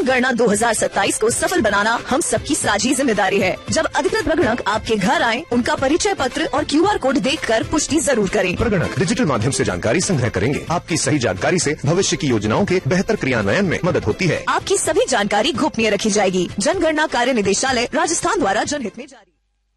जनगणना 2027 को सफल बनाना हम सबकी साझी जिम्मेदारी है। जब अधिकृत प्रगणक आपके घर आए, उनका परिचय पत्र और QR कोड देखकर पुष्टि जरूर करें। प्रगणक डिजिटल माध्यम से जानकारी संग्रह करेंगे। आपकी सही जानकारी से भविष्य की योजनाओं के बेहतर क्रियान्वयन में मदद होती है। आपकी सभी जानकारी गोपनीय रखी जाएगी। जनगणना कार्य निदेशालय राजस्थान द्वारा जनहित में जारी।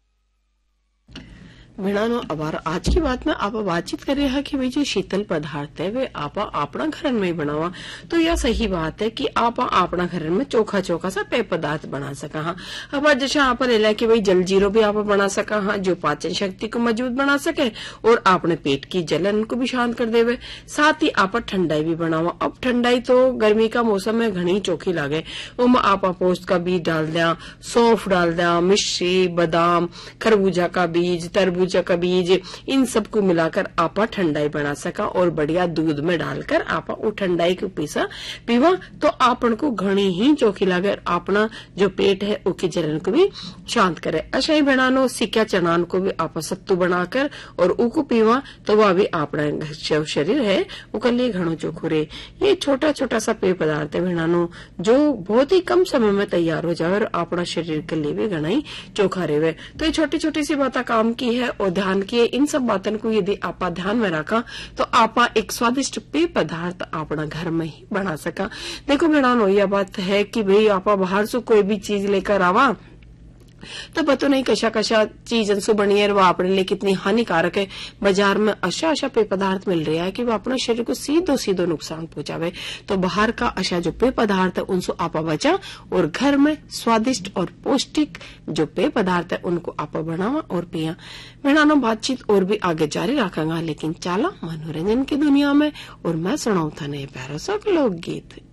भेणानो अबार आज की बात में आप बातचीत कर रहे हैं कि भाई जो शीतल पदार्थ है वे आप अपना घर में ही बनावा। तो यह सही बात है कि आप अपना घर में चोखा चोखा सा पेय पदार्थ बना सका। हाँ अब जैसे आप ले कि भाई जल जीरो भी आप बना सका। हाँ जो पाचन शक्ति को मजबूत बना सके और आपने पेट की जलन को भी शांत कर देवे। साथ ही आप ठंडाई भी बनावा। अब ठंडाई तो गर्मी का मौसम में घनी चोखी लागे। उम आप पोस्त का बीज डाल दिया, सौंफ डाल दिया, मिश्री, बादाम, खरबूजा का बीज, तरबूजा का बीज, इन सबको मिलाकर आप ठंडाई बना सका और बढ़िया दूध में डालकर आप वो ठंडाई को पीवा तो आपन को घनी ही चोखी लगे। अपना जो पेट है उसकी जलन को भी शांत करे। अच्छा ही बनानो सिक्का चनान को भी आप सत्तू बनाकर और उको पीवा तो वह भी अपना जो शरीर है उसके लिए घणो चोखो रहे। ये छोटा छोटा सा पेय पदार्थ है बनानो जो बहुत ही कम समय में तैयार हो जाए और अपना शरीर के लिए भी घना ही चोखा रहे। तो ये छोटी छोटी सी बातें काम की है और ध्यान किए। इन सब बातों को यदि आप ध्यान में रखा तो आप एक स्वादिष्ट पेय पदार्थ अपना घर में ही बना सका। देखो बेड़ानो यह बात है कि भाई आप बाहर से कोई भी चीज लेकर आवा तो पता नहीं कशा कशा चीज से बनी है, वो अपने लिए कितनी हानिकारक है। बाजार में अच्छा अच्छा पेय पदार्थ मिल रहा है कि वो अपने शरीर को सीधो सीधो नुकसान पहुंचावे। तो बाहर का अच्छा जो पेय पदार्थ है उनसे आप बचा और घर में स्वादिष्ट और पौष्टिक जो पेय पदार्थ है उनको आप बनावा और पिया। बनाना बातचीत और भी आगे जारी रखेंगा, लेकिन चला मनोरंजन की दुनिया में और मैं सुनाऊ था नए प्यारा सा लोकगीत।